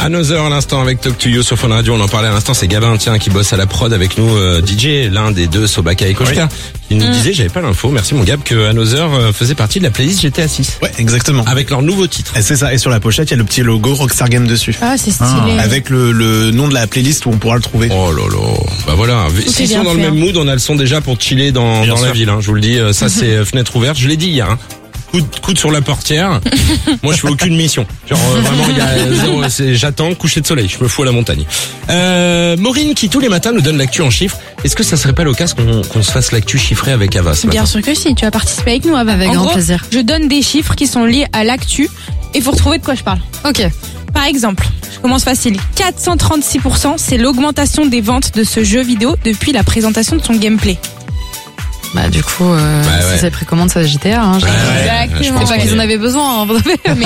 Another à l'instant avec Talk to You sur Fun Radio. On en parlait à l'instant, c'est Gabin, tiens, qui bosse à la prod avec nous, DJ, l'un des deux, Sobaka et Koshka. qui nous disait, j'avais pas l'info, merci mon Gab, que Another faisait partie de la playlist GTA 6. Ouais, exactement. Avec leur nouveau titre. Et c'est ça, et sur la pochette, il y a le petit logo Rockstar Game dessus. Ah, c'est stylé. Avec le nom de la playlist où on pourra le trouver. Oh là là. Bah voilà, s'ils sont dans le même mood, on a le son déjà pour chiller dans la ville, hein. Je vous le dis, ça c'est fenêtre ouverte, je l'ai dit hier, hein. Coude sur la portière. Moi, je fais aucune mission. Genre, vraiment, il y a zéro, j'attends coucher de soleil. Je me fous à la montagne. Maureen, qui tous les matins nous donne l'actu en chiffres. Est-ce que ça serait pas l'occasion qu'on se fasse l'actu chiffrée avec Ava ce matin? Bien sûr que si. Tu vas participer avec nous, Ava. Avec grand plaisir. Je donne des chiffres qui sont liés à l'actu et faut retrouver de quoi je parle. Ok. Par exemple, je commence facile. 436%, c'est l'augmentation des ventes de ce jeu vidéo depuis la présentation de son gameplay. Bah du coup, si c'est précommande, ça va GTA. Hein, Exactement. C'est pas qu'ils en avaient besoin. Hein. Mais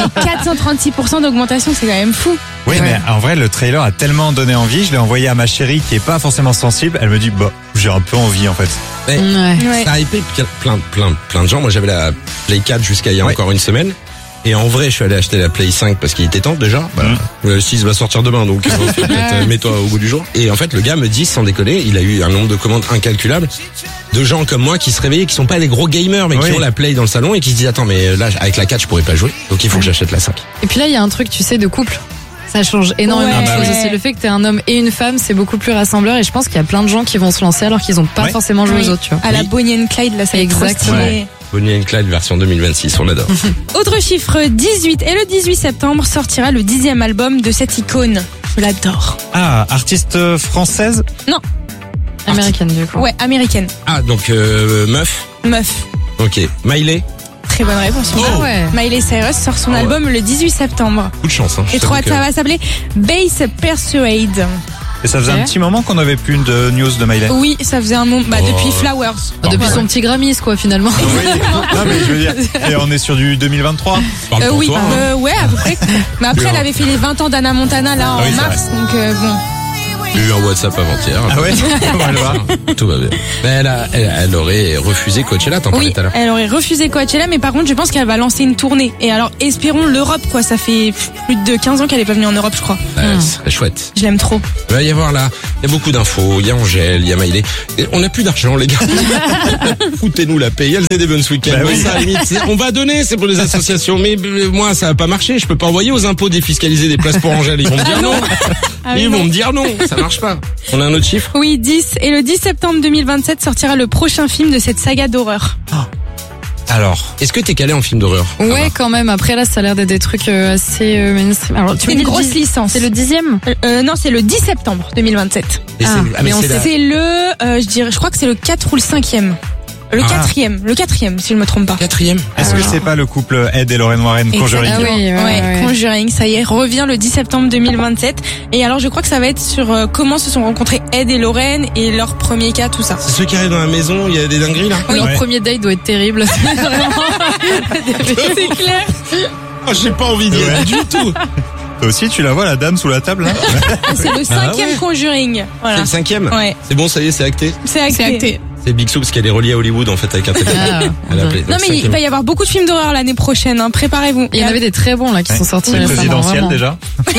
436% d'augmentation, c'est quand même fou. Oui, mais en vrai, le trailer a tellement donné envie. Je l'ai envoyé à ma chérie qui est pas forcément sensible. Elle me dit, bah, j'ai un peu envie en fait. Mais ça a hypé plein de gens. Moi, j'avais la Play 4 jusqu'à il y a encore une semaine. Et en vrai, je suis allé acheter la Play 5 parce qu'il était temps déjà. Le 6 va sortir demain, donc mets-toi au goût du jour. Et en fait, le gars me dit, sans déconner, il a eu un nombre de commandes incalculable de gens comme moi qui se réveillaient, qui sont pas des gros gamers, mais qui ont la Play dans le salon et qui se disent, attends, mais là, avec la 4, je pourrais pas jouer. Donc il faut que j'achète la 5. Et puis là, il y a un truc, tu sais, de couple. Ça change énormément de choses aussi. Le fait que t'es un homme et une femme, c'est beaucoup plus rassembleur. Et je pense qu'il y a plein de gens qui vont se lancer alors qu'ils ont pas forcément joué aux autres, tu vois. À la Bonnie and Clyde, là, ça va être trop stylé. Bonnie and Clyde version 2026, on adore. Autre chiffre, 18. Et le 18 septembre sortira le 10e album de cette icône. Je l'adore. Ah, artiste française? Non. Américaine, du coup. Ouais, américaine. Ah, donc meuf. Ok. Miley. Très bonne réponse. Ah ouais. Miley Cyrus sort son album le 18 septembre. Coup de chance, hein. Et trop hâte, ça va s'appeler Bass Persuade. Et ça faisait un petit moment qu'on avait plus de news de Miley. Oui, ça faisait un moment, depuis Flowers. Depuis son petit Grammys, quoi, finalement. Non, mais je veux dire, et on est sur du 2023. Oui, ouais, à peu près. Mais après, elle avait fait les 20 ans d'Anna Montana, là, en mars, donc bon. J'ai eu un WhatsApp avant-hier. Ah ouais? Tout va bien. Mais elle aurait refusé Coachella, t'en parlais tout à l'heure. Elle aurait refusé Coachella, mais par contre, je pense qu'elle va lancer une tournée. Et alors, espérons l'Europe, quoi. Ça fait plus de 15 ans qu'elle est pas venue en Europe, je crois. Ce serait chouette. Je l'aime trop. Il va y avoir là, il y a beaucoup d'infos. Il y a Angèle, il y a Miley. Et on n'a plus d'argent, les gars. Foutez-nous la paix. Il y a le Evans Weekend. Ça, limite, on va donner, c'est pour les associations. Mais moi, ça va pas marcher. Je peux pas envoyer aux impôts défiscaliser des places pour Angèle. Ils vont me dire non. Ils vont me dire non. Ça marche pas. On a un autre chiffre? Oui, 10. Et le 10 septembre 2027 sortira le prochain film de cette saga d'horreur. Alors, est-ce que t'es calé en film d'horreur? Ouais, quand même. Après, là, ça a l'air d'être des trucs assez mainstream. Alors, c'est une grosse licence. C'est le 10e? Non, c'est le 10 septembre 2027. Je crois que c'est le 4 ou le 5e. Le quatrième, si je me trompe pas. Est-ce que c'est pas le couple Ed et Lorraine Warren, Conjuring? Conjuring, ça y est, revient le 10 septembre 2027. Et alors, je crois que ça va être sur comment se sont rencontrés Ed et Lorraine et leur premier cas, tout ça. C'est ceux qui arrivent dans la maison, il y a des dingueries là? Oui, leur premier date doit être terrible. C'est clair. Oh, j'ai pas envie d'y aller du tout. Toi aussi, tu la vois, la dame sous la table, là? C'est le 5e Conjuring. Voilà. C'est le 5e? Ouais. C'est bon, ça y est, c'est acté? C'est acté. C'est Big Sou parce qu'elle est reliée à Hollywood en fait avec un téléphone. Non mais il va y avoir beaucoup de films d'horreur l'année prochaine, hein. Préparez-vous. Il y en avait des très bons là qui sont sortis récemment. Présidentiel déjà.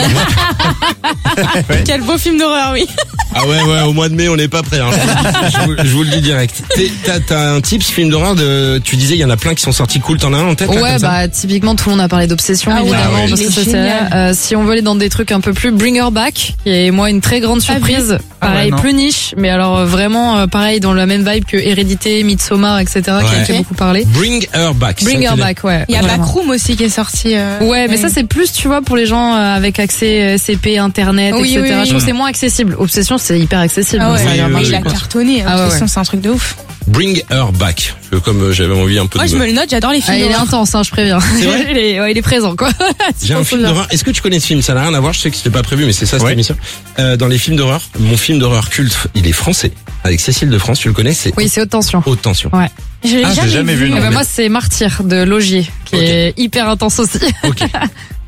Quel beau film d'horreur, oui. Ah ouais, au mois de mai on n'est pas prêt. Hein. Je vous le dis direct. T'as un tips film d'horreur tu disais il y en a plein qui sont sortis cool, t'en as un en tête? Ouais, là, typiquement tout le monde a parlé d'Obsession évidemment parce que c'est si on veut aller dans des trucs un peu plus Bring Her Back, qui est moi une très grande surprise. Pareil, plus niche, mais alors vraiment pareil dans la même vibe que Hérédité, Midsommar, etc. qui a fait beaucoup parler. Bring Her Back. Bring Her Back, ouais. Il y a Backroom aussi qui est sorti. Ouais, mais ça c'est plus, tu vois, pour les gens avec accès CP, Internet, etc. Je trouve que c'est moins accessible. Obsession, c'est hyper accessible. Ah ouais, il a cartonné. Obsession, c'est un truc de ouf. Bring Her Back. Comme j'avais envie un peu de... Moi, je me le note, j'adore les films d'horreur. Il est intense, je préviens. C'est vrai? il est présent, quoi. J'ai un film d'horreur. Est-ce que tu connais ce film? Ça n'a rien à voir, je sais que c'était pas prévu, mais c'est ça cette émission. Dans les films d'horreur, mon film d'horreur culte, il est français. Avec Cécile de France, tu le connais? Oui, c'est Haute Tension. Haute Tension. Ouais. Je l'ai jamais vu. Moi, c'est Martyr de Logier, qui est hyper intense aussi. Ok.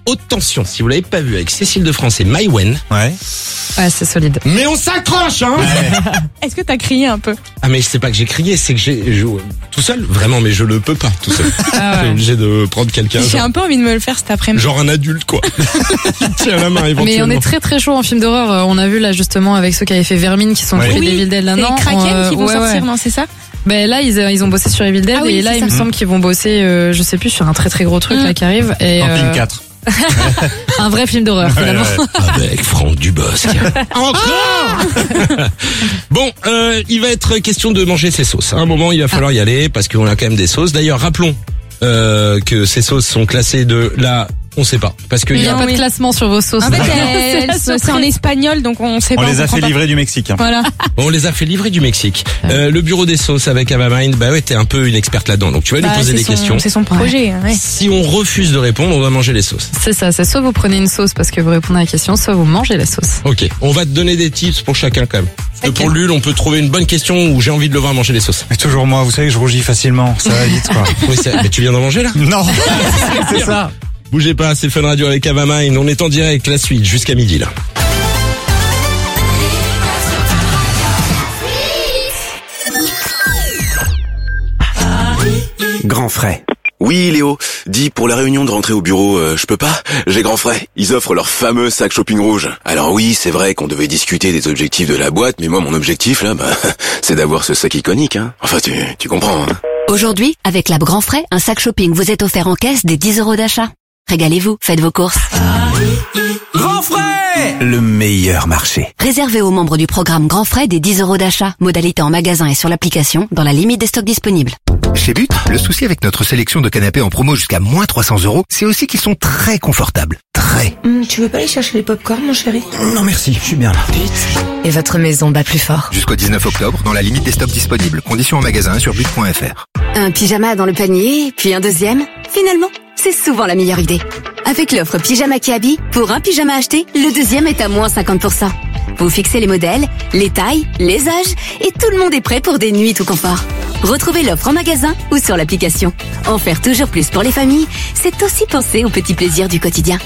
Haute tension, si vous l'avez pas vu, avec Cécile de France et Maïwen. Ouais. Ouais, c'est solide. Mais on s'accroche, hein. Est-ce que t'as crié un peu? Ah mais c'est pas que j'ai crié, c'est que j'ai joué tout seul, vraiment, mais je le peux pas tout seul. Je suis obligé de prendre quelqu'un. J'ai un peu envie de me le faire cet après-midi. Genre un adulte, quoi. Qui tient la main éventuellement. Mais on est très très chaud en film d'horreur. On a vu là justement avec ceux qui avaient fait Vermine qui sont Ouais. les Evil Dead là, non? C'est Kraken qui vont sortir, non, c'est ça? Ben là ils ont bossé sur Evil Dead Ah oui, et là c'est il ça. me semble qu'ils vont bosser je sais plus sur un très très gros truc là qui arrive et Camping 4. un vrai film d'horreur finalement. Avec Franck Dubosc. Encore. Bon, il va être question de manger ses sauces. À un moment, il va falloir y aller parce qu'on a quand même des sauces. D'ailleurs, rappelons que ces sauces sont classées de là, on sait pas, parce qu'il Il y n'y a a pas de classement sur vos sauces. En fait, c'est en espagnol, donc on sait On pas. les a comprend fait pas. livrer du Mexique. Hein. Voilà. on les a fait livrer du Mexique. Le bureau des sauces avec Avamind, bah ouais, t'es un peu une experte là-dedans, donc tu vas lui poser des questions. C'est son projet, ouais. Si on refuse de répondre, on va manger les sauces. C'est ça, c'est soit vous prenez une sauce parce que vous répondez à la question, soit vous mangez la sauce. Ok, on va te donner des tips pour chacun quand même. Parce que pour Lul, on peut trouver une bonne question où j'ai envie de le voir manger les sauces. Mais toujours moi, vous savez que je rougis facilement. Ça va vite, quoi. Oui, mais tu viens d'en manger là? Non, c'est ça. Bougez pas, c'est Fun Radio avec Avamind. On est en direct, la suite jusqu'à midi là. Grand frais. Oui, Léo. Dis, pour la réunion de rentrée au bureau, je peux pas? J'ai grand frais. Ils offrent leur fameux sac shopping rouge. Alors oui, c'est vrai qu'on devait discuter des objectifs de la boîte, mais moi, mon objectif, là, c'est d'avoir ce sac iconique, hein. Enfin, tu comprends, hein. Aujourd'hui, avec l'app Grand Frais, un sac shopping vous est offert en caisse des 10 € d'achat. Régalez-vous, faites vos courses. Grand frais! Le meilleur marché. Réservez aux membres du programme Grand Frais des 10 € d'achat. Modalité en magasin et sur l'application, dans la limite des stocks disponibles. Chez But, le souci avec notre sélection de canapés en promo jusqu'à moins 300 €, c'est aussi qu'ils sont très confortables. Très. Tu veux pas aller chercher les pop-corn, mon chéri? Non merci, je suis bien là. Et votre maison bat plus fort. Jusqu'au 19 octobre, dans la limite des stocks disponibles. Conditions en magasin sur but.fr. Un pyjama dans le panier, puis un deuxième. Finalement, c'est souvent la meilleure idée. Avec l'offre Pyjama Kiabi, pour un pyjama acheté, le deuxième est à moins 50%. Vous fixez les modèles, les tailles, les âges, et tout le monde est prêt pour des nuits tout confort. Retrouvez l'offre en magasin ou sur l'application. En faire toujours plus pour les familles, c'est aussi penser aux petits plaisirs du quotidien.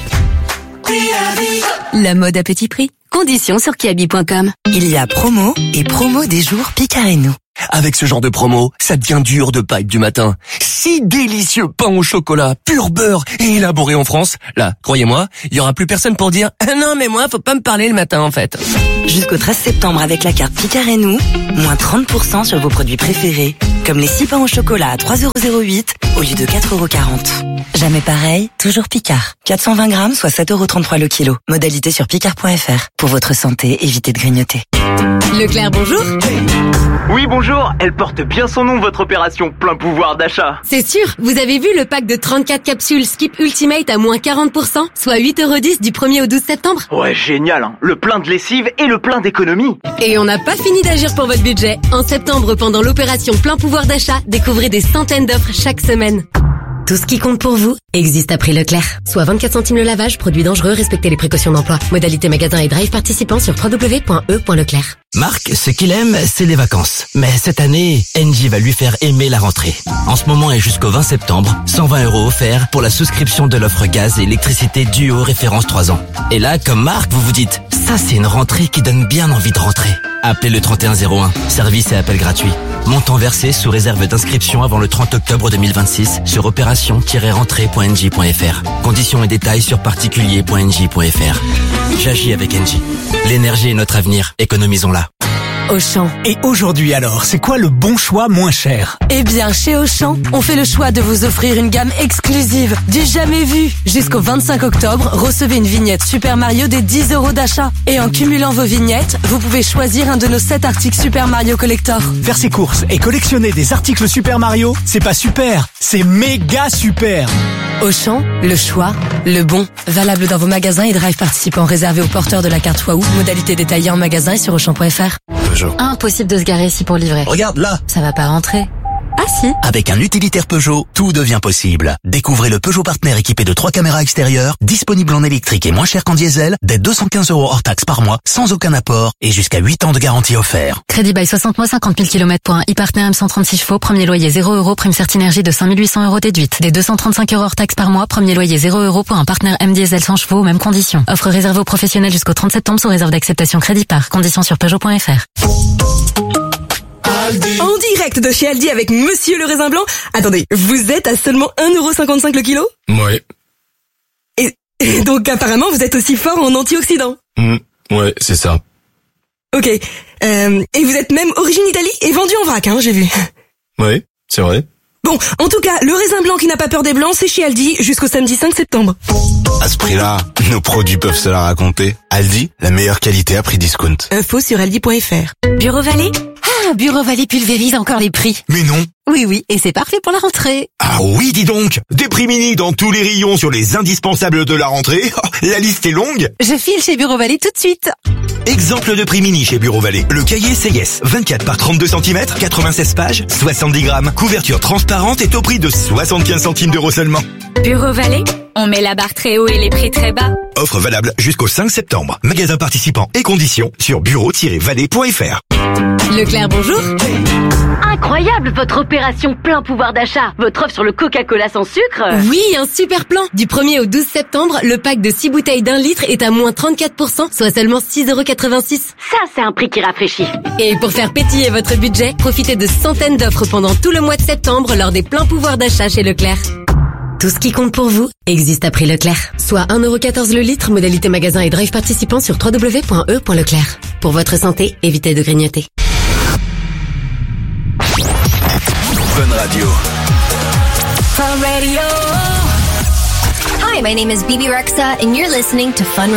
La mode à petit prix. Conditions sur kiabi.com. Il y a promo et promo des jours Picard et nous. Avec ce genre de promo, ça devient dur de pas être du matin. Si délicieux pain au chocolat, pur beurre et élaboré en France. Là, croyez-moi, il y aura plus personne pour dire « Non mais moi, faut pas me parler le matin en fait ». Jusqu'au 13 septembre avec la carte Picard et nous, moins 30% sur vos produits préférés. Comme les 6 pains au chocolat à 3,08 € au lieu de 4,40 €. Jamais pareil, toujours Picard. 420 grammes, soit 7,33 € le kilo. Modalité sur picard.fr. Pour votre santé, évitez de grignoter. Leclerc, bonjour. Oui, bonjour. Elle porte bien son nom, votre opération plein pouvoir d'achat. C'est sûr. Vous avez vu le pack de 34 capsules Skip Ultimate à moins 40%, soit 8,10 € du 1er au 12 septembre? Ouais, génial, hein. Le plein de lessive et le plein d'économie. Et on n'a pas fini d'agir pour votre budget. En septembre, pendant l'opération plein pouvoir d'achat, découvrez des centaines d'offres chaque semaine. Tout ce qui compte pour vous existe à prix Leclerc. Soit 24 centimes le lavage, produit dangereux, respectez les précautions d'emploi. Modalité magasin et drive participants sur www.e.leclerc. Marc, ce qu'il aime, c'est les vacances. Mais cette année, Engie va lui faire aimer la rentrée. En ce moment et jusqu'au 20 septembre, 120 € offerts pour la souscription de l'offre gaz et électricité Duo référence 3 ans. Et là, comme Marc, vous vous dites, ça c'est une rentrée qui donne bien envie de rentrer. Appelez le 3101, service et appel gratuit. Montant versé sous réserve d'inscription avant le 30 octobre 2026 sur opération-rentrée.engie.fr. Conditions et détails sur particulier.engie.fr. J'agis avec Engie. L'énergie est notre avenir, économisons-la. Auchan. Et aujourd'hui alors, c'est quoi le bon choix moins cher? Eh bien, chez Auchan, on fait le choix de vous offrir une gamme exclusive, du jamais vu. Jusqu'au 25 octobre, recevez une vignette Super Mario des 10 € d'achat. Et en cumulant vos vignettes, vous pouvez choisir un de nos 7 articles Super Mario Collector. Faire ses courses et collectionner des articles Super Mario, c'est pas super, c'est méga super. Auchan, le choix, le bon. Valable dans vos magasins et drive participants réservés aux porteurs de la carte Waouh. Modalité détaillée en magasin et sur Auchan.fr. Impossible de se garer ici pour livrer. Regarde là. Ça va pas rentrer. Ah si. Avec un utilitaire Peugeot, tout devient possible. Découvrez le Peugeot Partner équipé de 3 caméras extérieures, disponible en électrique et moins cher qu'en diesel, dès 215 € hors taxe par mois, sans aucun apport et jusqu'à 8 ans de garantie offert. Crédit bail 60 mois, 50 000 km pour un e-partner M136 chevaux, premier loyer 0 €, prime Certinergie de 5 800 € déduite. Dès 235 € hors taxe par mois, premier loyer 0 € pour un partner M diesel 100 chevaux aux mêmes conditions. Offre réservée aux professionnels jusqu'au 30 septembre sous réserve d'acceptation crédit par. Conditions sur Peugeot.fr. En direct de chez Aldi avec Monsieur le Raisin Blanc. Attendez, vous êtes à seulement 1,55 € le kilo? Ouais. Et donc apparemment vous êtes aussi fort en antioxydants. Ouais, c'est ça. Ok. Et vous êtes même origine Italie et vendu en vrac, j'ai vu. Ouais, c'est vrai. Bon, en tout cas, le raisin blanc qui n'a pas peur des blancs, c'est chez Aldi jusqu'au samedi 5 septembre. À ce prix-là, nos produits peuvent se la raconter. Aldi, la meilleure qualité à prix discount. Info sur aldi.fr. Bureau Vallée? Ah, Bureau Vallée pulvérise encore les prix. Mais non. Oui, et c'est parfait pour la rentrée. Ah oui, dis donc. Des prix mini dans tous les rayons sur les indispensables de la rentrée. La liste est longue. Je file chez Bureau Vallée tout de suite. Exemple de prix mini chez Bureau Vallée. Le cahier CIS, 24 par 32 cm, 96 pages, 70 grammes. Couverture transparente est au prix de 75 centimes d'euros seulement. Bureau Vallée, on met la barre très haut et les prix très bas. Offre valable jusqu'au 5 septembre. Magasin participant et conditions sur bureau-vallée.fr. Leclerc, bonjour. Incroyable votre opération plein pouvoir d'achat. Votre offre sur le Coca-Cola sans sucre. Oui, un super plan. Du 1er au 12 septembre, le pack de 6 bouteilles d'1 litre est à moins 34%, soit seulement 6,86 €. Ça, c'est un prix qui rafraîchit. Et pour faire pétiller votre budget, profitez de centaines d'offres pendant tout le mois de septembre lors des pleins pouvoirs d'achat chez Leclerc. Tout ce qui compte pour vous existe à prix Leclerc. Soit 1,14 € le litre, modalité magasin et drive participant sur www.e.leclerc. Pour votre santé, évitez de grignoter. Fun Radio. Fun Radio. Hi, my name is Bibi Rexha and you're listening to Fun Radio.